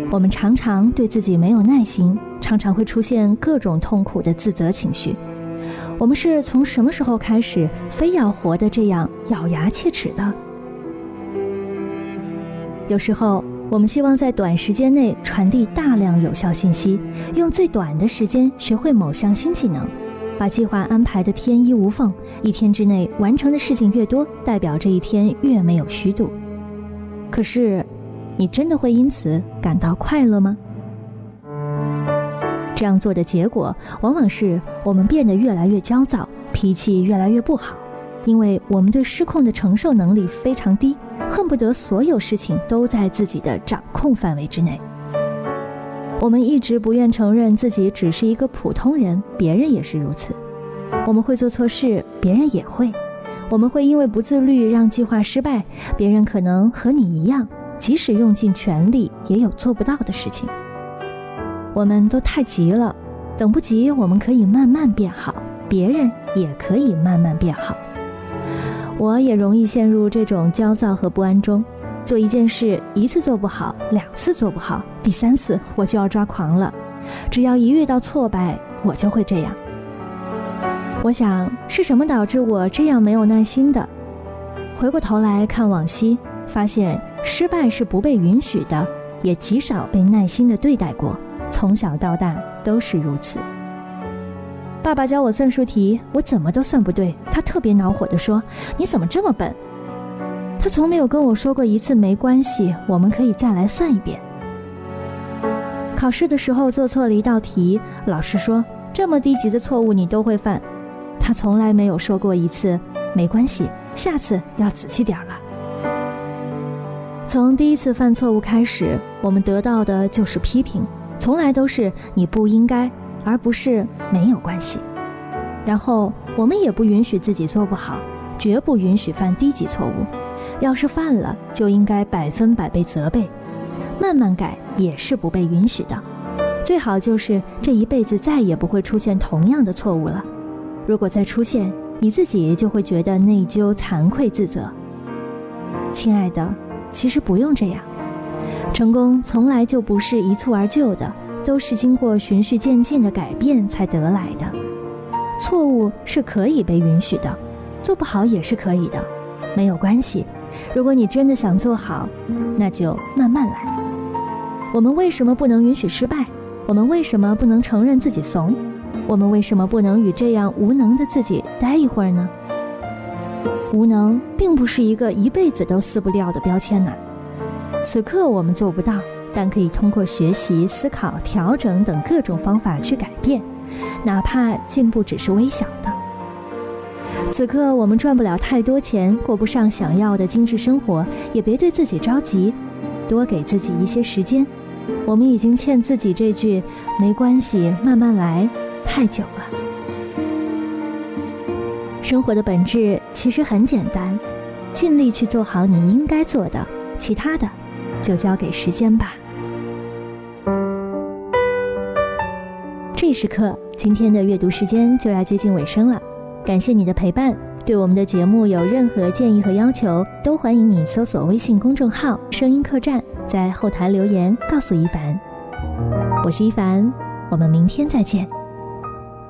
我们常常对自己没有耐心，常常会出现各种痛苦的自责情绪。我们是从什么时候开始非要活得这样咬牙切齿的？有时候我们希望在短时间内传递大量有效信息，用最短的时间学会某项新技能，把计划安排得天衣无缝，一天之内完成的事情越多，代表这一天越没有虚度。可是你真的会因此感到快乐吗？这样做的结果往往是我们变得越来越焦躁，脾气越来越不好，因为我们对失控的承受能力非常低，恨不得所有事情都在自己的掌控范围之内。我们一直不愿承认自己只是一个普通人，别人也是如此。我们会做错事，别人也会。我们会因为不自律让计划失败，别人可能和你一样，即使用尽全力也有做不到的事情。我们都太急了，等不及我们可以慢慢变好，别人也可以慢慢变好。我也容易陷入这种焦躁和不安中，做一件事一次做不好，2次做不好，第3次我就要抓狂了。只要一遇到挫败，我就会这样。我想是什么导致我这样没有耐心的？回过头来看往昔，发现失败是不被允许的，也极少被耐心地对待过，从小到大都是如此。爸爸教我算术题，我怎么都算不对，他特别恼火地说：“你怎么这么笨？”他从没有跟我说过一次没关系，我们可以再来算一遍。考试的时候做错了一道题，老师说：“这么低级的错误你都会犯。”他从来没有说过一次没关系，下次要仔细点了。从第一次犯错误开始，我们得到的就是批评，从来都是你不应该，而不是没有关系。然后我们也不允许自己做不好，绝不允许犯低级错误，要是犯了就应该100%被责备，慢慢改也是不被允许的。最好就是这一辈子再也不会出现同样的错误了，如果再出现，你自己就会觉得内疚、惭愧、自责。亲爱的，其实不用这样，成功从来就不是一蹴而就的，都是经过循序渐进的改变才得来的。错误是可以被允许的，做不好也是可以的，没有关系。如果你真的想做好，那就慢慢来。我们为什么不能允许失败？我们为什么不能承认自己怂？我们为什么不能与这样无能的自己待一会儿呢？无能并不是一个一辈子都撕不掉的标签呐。此刻我们做不到，但可以通过学习、思考、调整等各种方法去改变，哪怕进步只是微小的。此刻我们赚不了太多钱，过不上想要的精致生活，也别对自己着急，多给自己一些时间。我们已经欠自己这句没关系，慢慢来太久了。生活的本质其实很简单，尽力去做好你应该做的，其他的就交给时间吧。这一时刻，今天的阅读时间就要接近尾声了，感谢你的陪伴。对我们的节目有任何建议和要求，都欢迎你搜索微信公众号声音客栈，在后台留言告诉一凡。我是一凡，我们明天再见。